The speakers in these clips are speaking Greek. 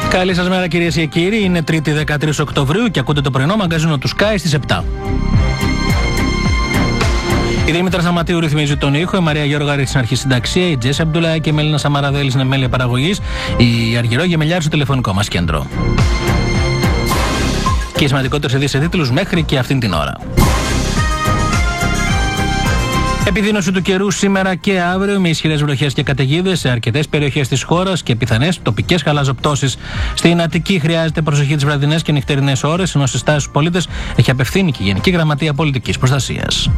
Καλή σας μέρα κυρίες και κύριοι, είναι 3η 13 Οκτωβρίου και ακούτε το πρωινό μαγκαζίνο του Sky στις 7. Η Δήμητρα Σαματίου ρυθμίζει τον ήχο, η Μαρία Γιώργαρη στην αρχή συνταξία, η Τζέσσα Αμπτουλάη και η Μελίνα Σαμαραδέλη στην εμέλεια παραγωγής, η Αργυρό Γεμελιάρη στο τηλεφωνικό μας κέντρο. Και οι σημαντικότερες ειδήσεις σε τίτλους μέχρι και αυτήν την ώρα. Επιδείνωση του καιρού σήμερα και αύριο με ισχυρές βροχές και καταιγίδες σε αρκετές περιοχές της χώρας και πιθανές τοπικές χαλαζοπτώσεις. Στην Αττική χρειάζεται προσοχή τις βραδινές και νυχτερινές ώρες, ενώ στις στάσεις στους πολίτες έχει απευθύνει και η Γενική Γραμματεία Πολιτικής Προστασίας.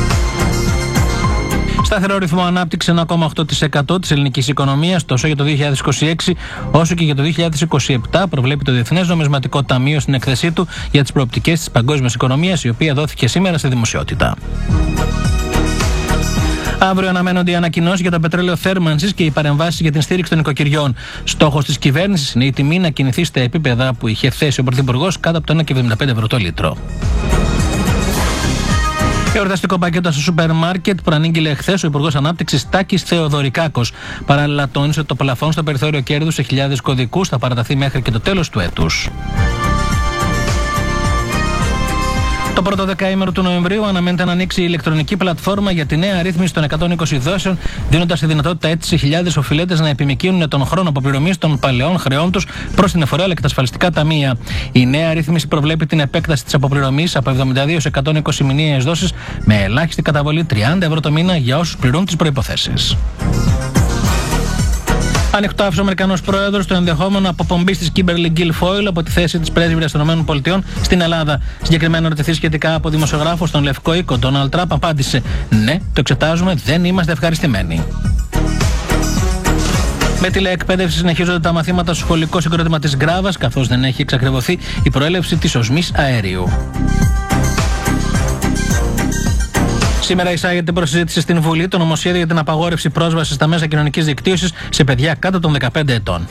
Σταθερό ρυθμό ανάπτυξη 1,8% της ελληνικής οικονομίας τόσο για το 2026 όσο και για το 2027 προβλέπει το Διεθνές Νομισματικό Ταμείο στην έκθεσή του για τις προοπτικές της παγκόσμιας οικονομίας, η οποία δόθηκε σήμερα στη δημοσιότητα. Αύριο αναμένονται οι ανακοινώσεις για το πετρέλαιο θέρμανσης και οι παρεμβάσεις για την στήριξη των οικοκυριών. Στόχος της κυβέρνησης είναι η τιμή να κινηθεί στα επίπεδα που είχε θέσει ο Πρωθυπουργός κάτω από το 1,75 ευρώ το λίτρο. Εορταστικό πακέτο στο σούπερ μάρκετ που ανήγγειλε εχθές ο Υπουργός Ανάπτυξης Τάκης Θεοδωρικάκος. Παράλληλα, τόνισε ότι το πλαφόν στο περιθώριο κέρδους σε χιλιάδες κωδικούς θα παραταθεί μέχρι και το τέλος του έτους. Το πρώτο δεκαήμερο του Νοεμβρίου αναμένεται να ανοίξει η ηλεκτρονική πλατφόρμα για τη νέα ρύθμιση των 120 δόσεων, δίνοντας τη δυνατότητα έτσι σε χιλιάδες οφειλέτες να επιμικρύνουν τον χρόνο αποπληρωμής των παλαιών χρεών τους προς την εφορία αλλά και τα ασφαλιστικά ταμεία. Η νέα ρύθμιση προβλέπει την επέκταση της αποπληρωμής από 72 σε 120 μηνιαίες δόσεις με ελάχιστη καταβολή 30 ευρώ το μήνα για όσους πληρούν τις προϋποθέσεις. Ανοιχτό άφησε ο Αμερικανός πρόεδρος το ενδεχόμενο αποπομπής της Kimberly Guilfoyle από τη θέση της πρέσβυρας των ΗΠΑ στην Ελλάδα. Συγκεκριμένα ρωτηθεί σχετικά από δημοσιογράφο στον Λευκό Οίκο, Ντόναλντ Τραμπ απάντησε: ναι, το εξετάζουμε, δεν είμαστε ευχαριστημένοι. Με τηλεεκπαίδευση συνεχίζονται τα μαθήματα στο σχολικό συγκρότημα της Γκράβας, καθώς δεν έχει εξακριβωθεί η προέλευση της οσμής αερίου. Σήμερα εισάγεται προς συζήτηση στην Βουλή το νομοσχέδιο για την απαγόρευση πρόσβασης στα μέσα κοινωνικής δικτύωσης σε παιδιά κάτω των 15 ετών.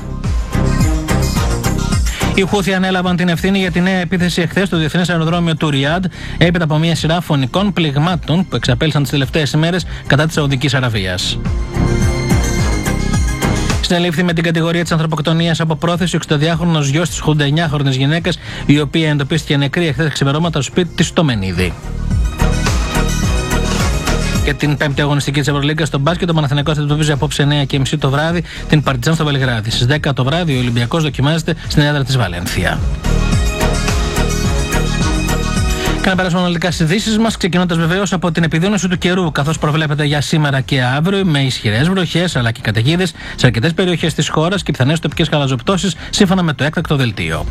Οι Χούθι ανέλαβαν την ευθύνη για τη νέα επίθεση εχθές στο διεθνές αεροδρόμιο του Ριάντ, έπειτα από μια σειρά φωνικών πληγμάτων που εξαπέλυσαν τις τελευταίες ημέρες κατά της Σαουδικής Αραβίας. Συνελήφθη με την κατηγορία της ανθρωποκτονίας από πρόθεση ο 62χρονος γιος της 89χρονης γυναίκας, η οποία εντοπίστηκε νεκρή εχθές ξημερώματα στο σπίτι της στο Μενίδη. Για την πέμπτη αγωνιστική της Ευρωλίγκας στο μπάσκετ, ο Παναθηναϊκός θα αντιμετωπίζει απόψε 9:30 το βράδυ την Παρτιζάν στο Βελιγράδι. Στις 10 το βράδυ ο Ολυμπιακός δοκιμάζεται στην έδρα της Βαλένθια. Και να περάσουμε αναλυτικά στις ειδήσεις μας, ξεκινώντας βεβαίως από την επιδείνωση του καιρού, καθώς προβλέπεται για σήμερα και αύριο με ισχυρές βροχές αλλά και καταιγίδες σε αρκετές περιοχές της χώρας και πιθανές τοπικές χαλαζοπτώσεις σύμφωνα με το έκτακτο δελτίο.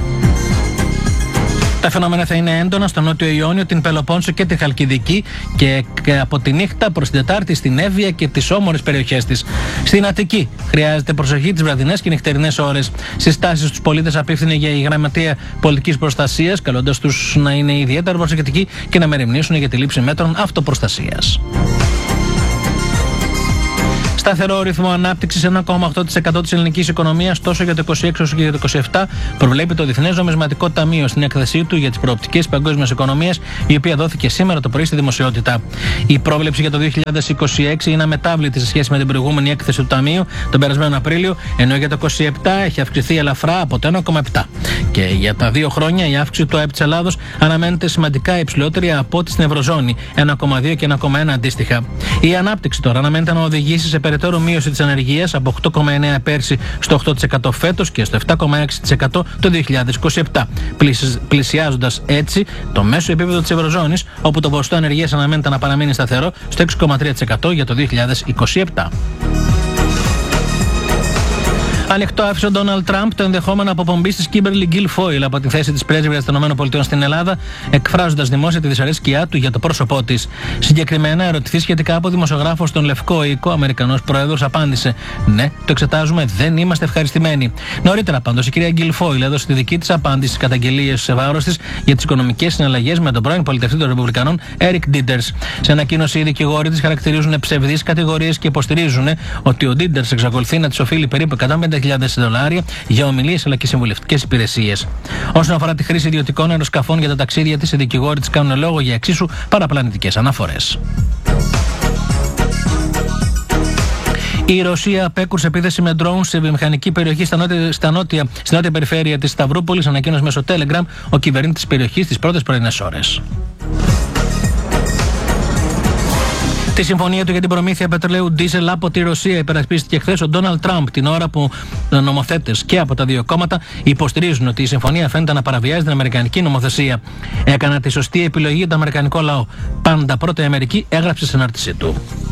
Τα φαινόμενα θα είναι έντονα στο Νότιο Ιόνιο, την Πελοπόννησο και τη Χαλκιδική και από τη νύχτα προς την Τετάρτη στην Εύβοια και τις όμορες περιοχές της. Στην Αττική χρειάζεται προσοχή τις βραδινές και νυχτερινές ώρες. Συστάσεις στους πολίτες απίφθινε για η Γραμματεία Πολιτικής Προστασίας, καλώντας τους να είναι ιδιαίτερα προσεκτικοί και να μεριμνήσουν για τη λήψη μέτρων αυτοπροστασίας. Σταθερό ρυθμό ανάπτυξης 1,8% της ελληνικής οικονομίας τόσο για το 2026 όσο και για το 2027 προβλέπει το Διεθνές Νομισματικό Ταμείο στην έκθεσή του για τις προοπτικές της παγκόσμιας οικονομίας, η οποία δόθηκε σήμερα το πρωί στη δημοσιότητα. Η πρόβλεψη για το 2026 είναι αμετάβλητη σε σχέση με την προηγούμενη έκθεση του Ταμείου τον περασμένο Απρίλιο, ενώ για το 2027 έχει αυξηθεί ελαφρά από το 1,7%. Και για τα 2 χρόνια η αύξηση του ΑΕΠ της Ελλάδος αναμένεται σημαντικά υψηλότερη από ό,τι στην Ευρωζώνη, 1,2 και 1,1 αντίστοιχα. Η ανάπτυξη τώρα αναμένεται να οδηγήσει σε περαιτέρω μείωση της ανεργίας από 8,9% πέρσι στο 8% φέτος και στο 7,6% το 2027, πλησιάζοντας έτσι το μέσο επίπεδο της Ευρωζώνης, όπου το ποσοστό ανεργίας αναμένεται να παραμείνει σταθερό στο 6,3% για το 2027. Ανοιχτό άφησε ο Ντόναλντ Τραμπ το ενδεχόμενο αποπομπής της Kimberly Guilfoyle από τη θέση της πρέσβυρας των ΗΠΑ στην Ελλάδα, εκφράζοντας δημόσια τη δυσαρέσκειά του για το πρόσωπό της. Συγκεκριμένα, ερωτηθεί σχετικά από δημοσιογράφο στον Λευκό Οίκο, ο Αμερικανός πρόεδρος απάντησε: ναι, το εξετάζουμε, δεν είμαστε ευχαριστημένοι. Νωρίτερα, πάντως, η κυρία Guilfoyle έδωσε τη δική της απάντηση στις καταγγελίες σε βάρος της για τις οικονομικές συναλλαγές με τον πρώην πολιτευτή των Ρεπουμπλικανών, Eric Dieters. Σε ανακοίνωση, οι δικηγόροι της χαρακτηρίζουν ψευδείς κατηγορίες και υποστηρίζουν ότι ο Dieters εξακολουθεί να της οφείλει περίπου $150,000 για ομιλίες αλλά και συμβουλευτικές υπηρεσίες. Όσον αφορά τη χρήση ιδιωτικών αεροσκαφών για τα ταξίδια της, οι δικηγόροι της κάνουν λόγο για εξίσου παραπλανητικές αναφορές. Η Ρωσία απέκρουσε επίθεση με ντρόουν σε βιομηχανική περιοχή στην νότια περιφέρεια της Σταυρούπολης, ανακοίνωσε μέσω Telegram ο κυβερνήτης της περιοχής τις πρώτες πρωινές ώρες. Τη συμφωνία του για την προμήθεια πετρελαίου ντίζελ από τη Ρωσία υπερασπίστηκε χθες ο Ντόναλντ Τραμπ, την ώρα που νομοθέτες και από τα δύο κόμματα υποστηρίζουν ότι η συμφωνία φαίνεται να παραβιάζει την αμερικανική νομοθεσία. Έκανα τη σωστή επιλογή για τον αμερικανικό λαό. Πάντα πρώτα η Αμερική, έγραψε στην ανάρτησή του.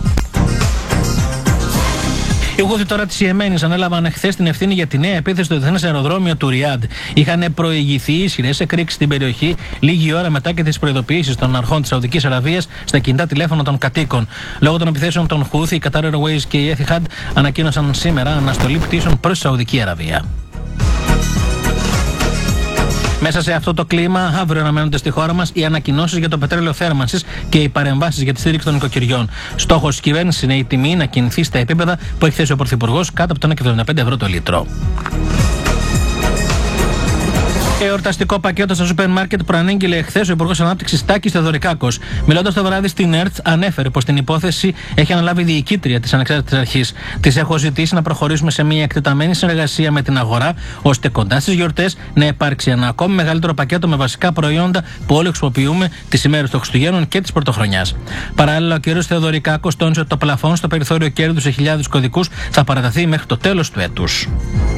Οι Χούθι τώρα της Ιεμένης ανέλαβαν χθες την ευθύνη για τη νέα επίθεση στο διεθνές αεροδρόμιο του Ριάντ. Είχαν προηγηθεί ισχυρές εκρήξεις στην περιοχή λίγη ώρα μετά και τις προειδοποιήσεις των αρχών της Σαουδικής Αραβίας στα κινητά τηλέφωνα των κατοίκων. Λόγω των επιθέσεων των Χούθι, η Qatar Airways και η Etihad ανακοίνωσαν σήμερα αναστολή πτήσεων προς τη Σαουδική Αραβία. Μέσα σε αυτό το κλίμα, αύριο αναμένονται στη χώρα μας οι ανακοινώσεις για το πετρέλαιο θέρμανσης και οι παρεμβάσεις για τη στήριξη των νοικοκυριών. Στόχος της κυβέρνησης είναι η τιμή να κινηθεί στα επίπεδα που έχει θέσει ο Πρωθυπουργός, κάτω από το 1,75 ευρώ το λίτρο. Εορταστικό πακέτο στα σούπερ μάρκετ προανήγγειλε εχθές ο Υπουργός Ανάπτυξης Τάκης Θεοδωρικάκος. Μιλώντας το βράδυ στην ΕΡΤ, ανέφερε πως την υπόθεση έχει αναλάβει η διοικήτρια της Ανεξάρτητης Αρχής. Της έχω ζητήσει να προχωρήσουμε σε μια εκτεταμένη συνεργασία με την αγορά, ώστε κοντά στις γιορτές να υπάρξει ένα ακόμη μεγαλύτερο πακέτο με βασικά προϊόντα που όλοι χρησιμοποιούμε τις ημέρες των Χριστουγέννων και της Πρωτοχρονιάς. Παράλληλα, ο κ. Θεοδωρικάκος τόνισε ότι το πλαφόν στο περιθώριο κέρδους σε χιλιάδες κωδικούς θα παραταθεί μέχρι το τέλος του έτους.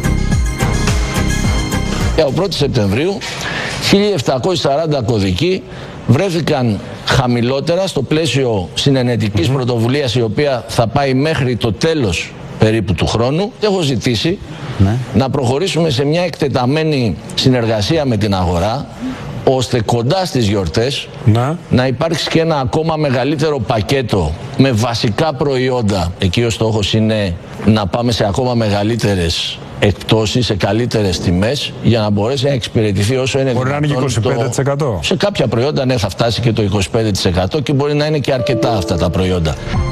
Ο 1 Σεπτεμβρίου 1740 κωδικοί βρέθηκαν χαμηλότερα στο πλαίσιο συνενετικής πρωτοβουλίας, η οποία θα πάει μέχρι το τέλος περίπου του χρόνου. Έχω ζητήσει να προχωρήσουμε σε μια εκτεταμένη συνεργασία με την αγορά, ώστε κοντά στις γιορτές να υπάρξει και ένα ακόμα μεγαλύτερο πακέτο με βασικά προϊόντα. Εκεί ο στόχος είναι να πάμε σε ακόμα μεγαλύτερες εκπτώσεις, σε καλύτερες τιμές, για να μπορέσει να εξυπηρετηθεί όσο είναι δυνατόν. Μπορεί να είναι 25%. Σε κάποια προϊόντα ναι, θα φτάσει και το 25% και μπορεί να είναι και αρκετά αυτά τα προϊόντα.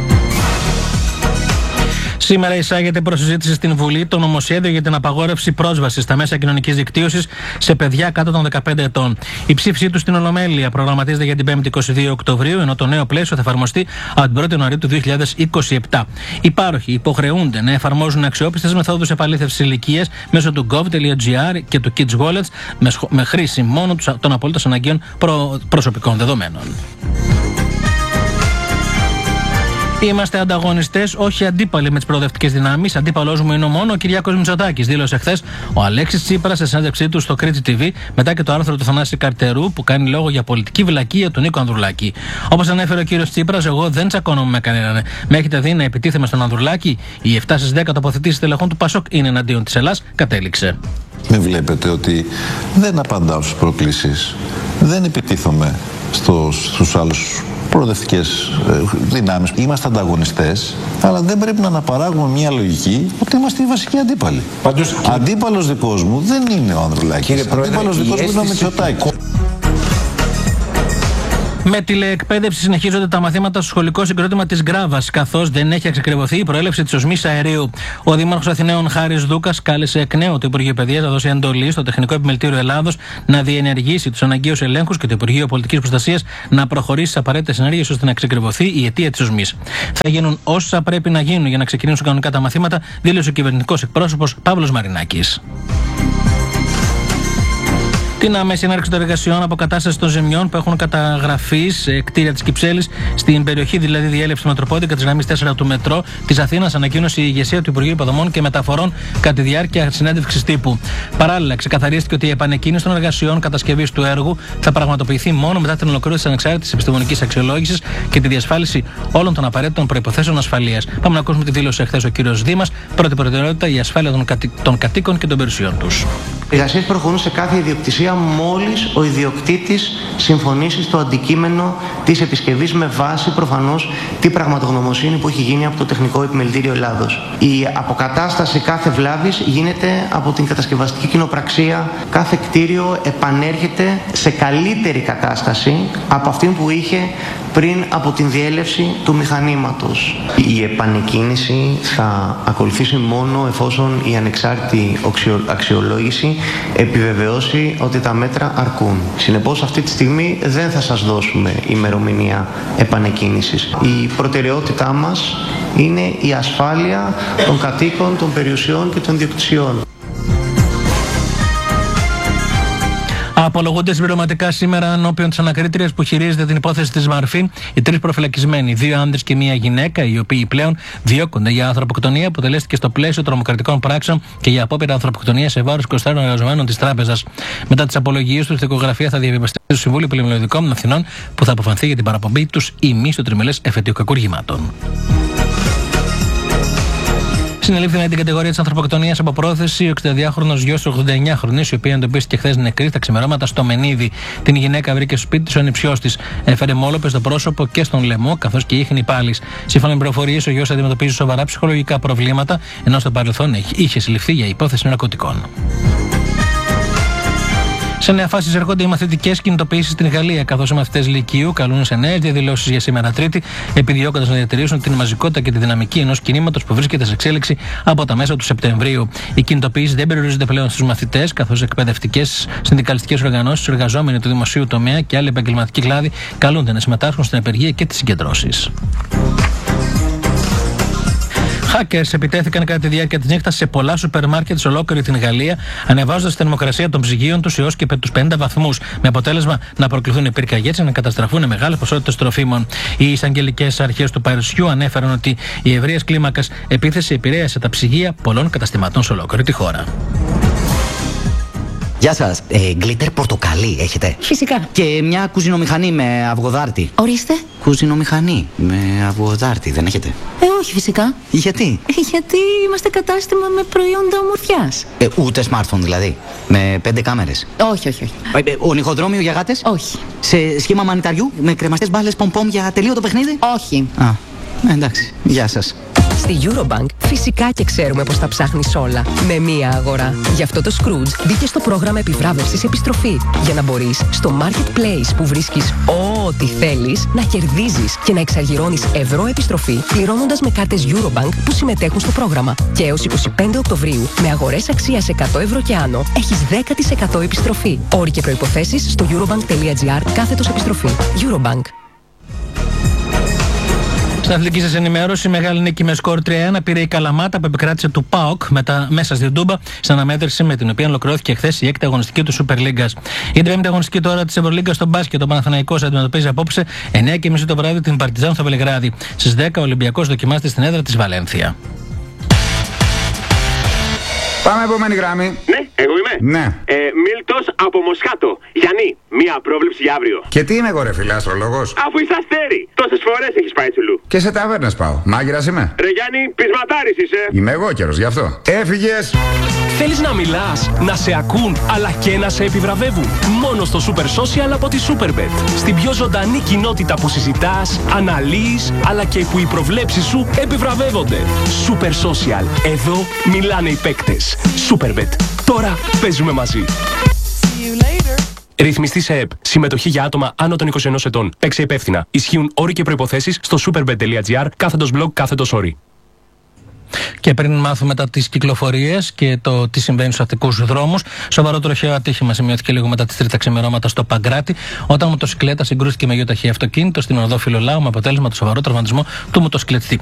Σήμερα εισάγεται προς συζήτηση στην Βουλή το νομοσχέδιο για την απαγόρευση πρόσβασης στα μέσα κοινωνικής δικτύωσης σε παιδιά κάτω των 15 ετών. Η ψήφισή του στην Ολομέλεια προγραμματίζεται για την 5η 22 Οκτωβρίου, ενώ το νέο πλαίσιο θα εφαρμοστεί από την 1η Ιανουαρίου του 2027. Οι πάροχοι υποχρεούνται να εφαρμόζουν αξιόπιστες μεθόδους επαλήθευσης ηλικίας μέσω του gov.gr και του Kids Wallets με χρήση μόνο των απολύτως αναγκαίων προσωπικών δεδομένων. Είμαστε ανταγωνιστές, όχι αντίπαλοι με τις προοδευτικές δυνάμεις. Αντίπαλός μου είναι μόνο ο Κυριάκος Μητσοτάκης, δήλωσε χθες ο Αλέξης Τσίπρας σε συνέντευξή του στο Κρήτη TV μετά και το άρθρο του Θανάση Καρτερού που κάνει λόγο για πολιτική βλακεία του Νίκου Ανδρουλάκη. Όπως ανέφερε ο κύριος Τσίπρας, εγώ δεν τσακώνομαι με κανέναν. Με έχετε δει να επιτίθεμαι στον Ανδρουλάκη? Οι 7 στις 10 τοποθετήσεις τελεχών του Πασόκ είναι εναντίον της Ελλάς, κατέληξε. Με βλέπετε ότι δεν απαντάω στις προκλήσεις. Δεν επιτίθομαι στους άλλους προοδευτικές δυνάμεις. Είμαστε ανταγωνιστές, αλλά δεν πρέπει να αναπαράγουμε μια λογική ότι είμαστε οι βασικοί αντίπαλοι. Αντίπαλος δικός μου δεν είναι ο Ανδρουλάκης. Αντίπαλος δικός μου είναι ο Μητσοτάκης. Με τηλεεκπαίδευση συνεχίζονται τα μαθήματα στο σχολικό συγκρότημα της Γκράβας, καθώς δεν έχει εξακριβωθεί η προέλευση της οσμής αερίου. Ο Δήμαρχος Αθηναίων Χάρης Δούκας κάλεσε εκ νέου το Υπουργείο Παιδείας να δώσει εντολή στο Τεχνικό Επιμελητήριο Ελλάδος να διενεργήσει τους αναγκαίους ελέγχους και το Υπουργείο Πολιτικής Προστασίας να προχωρήσει στις απαραίτητες ενέργειες ώστε να εξακριβωθεί η αιτία της οσμής. Θα γίνουν όσα πρέπει να γίνουν για να ξεκινήσουν κανονικά τα μαθήματα, δήλωσε ο κυβερνητικός εκπρόσωπος Παύλος Μαρινάκης. Την άμεση έναρξη των εργασιών αποκατάσταση των ζημιών που έχουν καταγραφεί σε κτίρια της Κυψέλης, στην περιοχή δηλαδή διέλευση Μετροπόντικα της γραμμής 4 του μετρό της Αθήνας, ανακοίνωσε η ηγεσία του Υπουργείου Υποδομών και Μεταφορών κατά τη διάρκεια συνέντευξης τύπου. Παράλληλα, ξεκαθαρίστηκε ότι η επανεκκίνηση των εργασιών κατασκευής του έργου θα πραγματοποιηθεί μόνο μετά την ολοκλήρωση της ανεξάρτητης επιστημονικής αξιολόγησης και τη διασφάλιση όλων των απαραίτητων προϋποθέσεων ασφαλείας. Πάμε να ακούσουμε τη δήλωση εχθές ο κύριος Δήμας. Πρώτη προτεραιότητα η ασφάλεια των κατοίκων και των περιουσιών τους. Οι εργασίες προχωρούν σε κάθε ιδιοκτησία μόλις ο ιδιοκτήτης συμφωνήσει στο αντικείμενο της επισκευής με βάση προφανώς την πραγματογνωμοσύνη που έχει γίνει από το Τεχνικό Επιμελητήριο Ελλάδος. Η αποκατάσταση κάθε βλάβης γίνεται από την κατασκευαστική κοινοπραξία. Κάθε κτίριο επανέρχεται σε καλύτερη κατάσταση από αυτήν που είχε πριν από την διέλευση του μηχανήματος. Η επανεκκίνηση θα ακολουθήσει μόνο εφόσον η ανεξάρτητη αξιολόγηση επιβεβαιώσει ότι τα μέτρα αρκούν. Συνεπώς, αυτή τη στιγμή δεν θα σας δώσουμε ημερομηνία επανεκκίνησης. Η προτεραιότητά μας είναι η ασφάλεια των κατοίκων, των περιουσιών και των ιδιοκτησιών. Απολογούνται συμπληρωματικά σήμερα ενώπιον της ανακρίτριας που χειρίζεται την υπόθεση της Μαρφή οι 3 προφυλακισμένοι, 2 άνδρες και 1 γυναίκα, οι οποίοι πλέον διώκονται για ανθρωποκτονία που τελέστηκε στο πλαίσιο τρομοκρατικών πράξεων και για απόπειρα ανθρωποκτονία σε βάρος 24 εργαζομένων της τράπεζας. Μετά τις απολογίες τους, η δικογραφία θα διαβιβαστεί στο Συμβούλιο Πολυμελωδικών Αθηνών που θα αποφανθεί για την παραπομπή τους ή μη στο τριμελές εφετείο κακουργημάτων. Συνελήφθη με την κατηγορία της ανθρωποκτονίας από πρόθεση ο 62χρονος γιος του 89χρονης, η οποία εντοπίστηκε χθες νεκρή στα ξημερώματα στο Μενίδη. Την γυναίκα βρήκε στο σπίτι της ο ανιψιός της. Έφερε μόλοπες στο πρόσωπο και στον λαιμό, καθώς και ίχνη πάλης. Σύμφωνα με πληροφορίες, ο γιος αντιμετωπίζει σοβαρά ψυχολογικά προβλήματα, ενώ στο παρελθόν είχε συλληφθεί για υπόθεση ναρκωτικών. Σε νέα φάση έρχονται οι μαθητικές κινητοποιήσεις στην Γαλλία, καθώς οι μαθητές Λυκείου καλούν σε νέες διαδηλώσεις για σήμερα Τρίτη, επιδιώκοντας να διατηρήσουν την μαζικότητα και τη δυναμική ενός κινήματος που βρίσκεται σε εξέλιξη από τα μέσα του Σεπτεμβρίου. Οι κινητοποιήσεις δεν περιορίζονται πλέον στους μαθητές, καθώς εκπαιδευτικές, συνδικαλιστικές οργανώσεις, εργαζόμενοι του δημοσίου τομέα και άλλοι επαγγελματικοί κλάδοι καλούνται να συμμετάσχουν στην απεργία και τις συγκεντρώσεις. Hackers επιτέθηκαν κατά τη διάρκεια της νύχτας σε πολλά σούπερ μάρκετ σε ολόκληρη την Γαλλία, ανεβάζοντας τη θερμοκρασία των ψυγείων τους έως και τους 50 βαθμούς, με αποτέλεσμα να προκληθούν πυρκαγιές και να καταστραφούν μεγάλες ποσότητες τροφίμων. Οι εισαγγελικές αρχές του Παρισιού ανέφεραν ότι η ευρείας κλίμακας επίθεση επηρέασε τα ψυγεία πολλών καταστημάτων σε ολόκληρη τη χώρα. Γεια σας. Γκλίτερ πορτοκαλί έχετε? Φυσικά. Και μια κουζινομηχανή με αυγοδάρτη. Ορίστε. Κουζινομηχανή με αυγοδάρτη δεν έχετε? Όχι φυσικά. Γιατί? Γιατί είμαστε κατάστημα με προϊόντα ομορφιάς. Ούτε smartphone δηλαδή? Με 5 κάμερες? Όχι. Ονυχοδρόμιο για γάτες? Όχι. Σε σχήμα μανιταριού με κρεμαστές μπάλες πομπομ για τελείωτο παιχνίδι? Όχι. Α, εντάξει. Γεια σας. Στη Eurobank φυσικά και ξέρουμε πως τα ψάχνεις όλα με μία αγορά. Γι' αυτό το Scrooge μπήκε στο πρόγραμμα επιβράβευσης επιστροφή για να μπορείς στο Marketplace που βρίσκεις ό,τι θέλεις να κερδίζεις και να εξαργυρώνεις ευρώ επιστροφή πληρώνοντας με κάρτες Eurobank που συμμετέχουν στο πρόγραμμα. Και έως 25 Οκτωβρίου με αγορές αξίας 100 ευρώ και άνω έχεις 10% επιστροφή. Όροι και προϋποθέσεις στο eurobank.gr/επιστροφή. Eurobank. Στην αθλητική σας ενημέρωση, μεγάλη νίκη με σκορ 3-1 πήρε η Καλαμάτα που επικράτησε του ΠΑΟΚ μέσα στην Τούμπα, στην αναμέτρηση με την οποία ολοκληρώθηκε χθες η 6η αγωνιστική του Super League. Η 5η αγωνιστική τώρα της Ευρωλίγκας στο μπάσκετ, ο Παναθηναϊκός αντιμετωπίζει απόψε 9:30 το βράδυ την Παρτιζάν στο Βελιγράδι. Στις 10 ο Ολυμπιακός δοκιμάζεται στην έδρα της Βαλένθια. Πάμε επόμενη γραμμή. Ναι, εγώ είμαι. Ναι. Μίλτος από Μοσχάτο. Γιάννη, μία πρόβλεψη για αύριο. Και τι είμαι εγώ ρε φίλε, αστρολόγος? Αφού είσαι αστέρι, τόσες φορές έχεις πάει τσουλού. Και σε ταβέρνες πάω. Μάγειρας είμαι. Ρε Γιάννη, πεισματάρης είσαι. Είμαι εγώ καιρος, γι' αυτό. Έφυγες. Θέλεις να μιλάς, να σε ακούν, αλλά και να σε επιβραβεύουν. Μόνο στο Super Social από τη Superbet. Στην πιο ζωντανή κοινότητα που συζητάς, αναλύεις, αλλά και που οι προβλέψεις σου επιβραβεύονται. Super Social. Εδώ μιλάνε οι παίκτες. Superbet. Τώρα παίζουμε μαζί. Ρυθμιστή σε ΕΠ. Συμμετοχή για άτομα άνω των 21 ετών. Παίξε υπεύθυνα. Ισχύουν όροι και προϋποθέσεις στο superbet.gr/blog/όροι. Και πριν μάθουμε μετά τις κυκλοφορίες και το τι συμβαίνει στους αστικούς δρόμους, σοβαρό τροχαίο ατύχημα σημειώθηκε λίγο μετά τις 3 τα ξημερώματα στο Παγκράτη, όταν μοτοσυκλέτα συγκρούστηκε με γεωταχή αυτοκίνητο στην οδό Φιλολάου με αποτέλεσμα το σοβαρό τραυματισμό του μοτοσυκλετιστή.